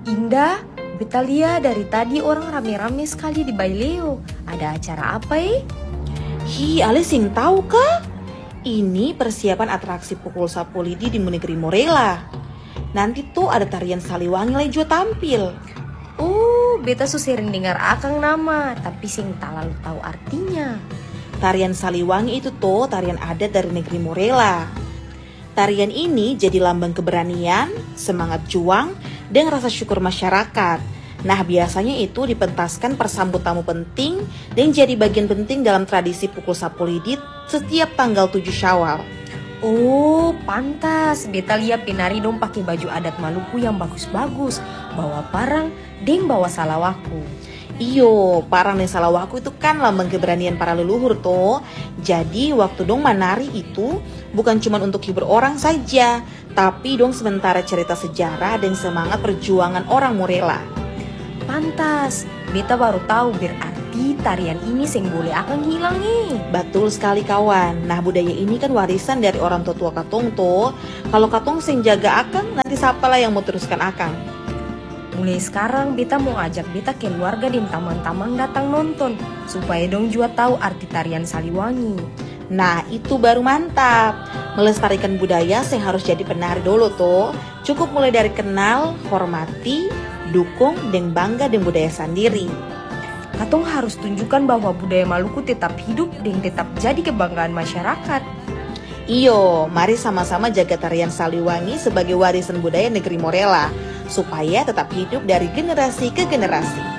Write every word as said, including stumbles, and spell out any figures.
Indah, Betalia dari tadi orang rame-rame sekali di Baileo. Ada acara apa eh? Hi, Ale sing tahu kah? Ini persiapan atraksi pukul sapu lidi di negeri Morella. Nanti tuh ada tarian Saliwangi lagi juga tampil. Oh, beta su sering dengar akang nama, tapi sing tak lalu tahu artinya. Tarian Saliwangi itu tuh tarian adat dari negeri Morella. Tarian ini jadi lambang keberanian, semangat juang, dan rasa syukur masyarakat. Nah, biasanya itu dipentaskan persambut tamu penting dan jadi bagian penting dalam tradisi pukul sapu lidi setiap tanggal tujuh Syawal. Oh, pantas. Beta lihat penari dong pakai baju adat Maluku yang bagus-bagus, bawa parang, dan bawa salawaku. Iyo, parang dan salawaku itu kan lambang keberanian para leluhur toh. Jadi waktu dong menari itu bukan cuma untuk hibur orang saja, tapi dong sementara cerita sejarah dan semangat perjuangan orang Morella. Pantas, beta baru tahu berarti tarian ini sing boleh akan hilang nih. Betul sekali kawan. Nah, budaya ini kan warisan dari orang tua-tua katong toh. Kalau katong sing jaga akang, nanti siapa lah yang mau teruskan akang? Mulai sekarang beta mau ajak beta keluarga dan teman-teman datang nonton supaya dong juga tahu arti tarian Saliwangi. Nah, itu baru mantap. Melestarikan budaya yang harus jadi penari dulu tuh. Cukup mulai dari kenal, hormati, dukung, dan bangga dengan budaya sendiri. Katong harus tunjukkan bahwa budaya Maluku tetap hidup dan tetap jadi kebanggaan masyarakat. Iyo, mari sama-sama jaga tarian Saliwangi sebagai warisan budaya negeri Morella supaya tetap hidup dari generasi ke generasi.